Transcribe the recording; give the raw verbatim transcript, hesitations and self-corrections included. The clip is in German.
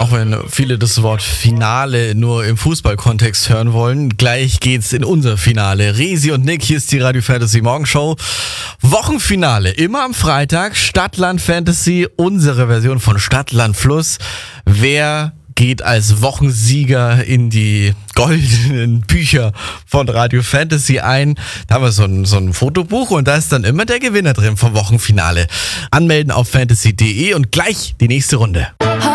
Auch wenn viele das Wort Finale nur im Fußballkontext hören wollen, gleich geht's in unser Finale. Resi und Nick, hier ist die Radio Fantasy Morgenshow. Wochenfinale, immer am Freitag, Stadtland Fantasy, unsere Version von Stadtland Fluss. Wer geht als Wochensieger in die goldenen Bücher von Radio Fantasy ein? Da haben wir so ein, so ein Fotobuch und da ist dann immer der Gewinner drin vom Wochenfinale. Anmelden auf fantasy punkt de und gleich die nächste Runde.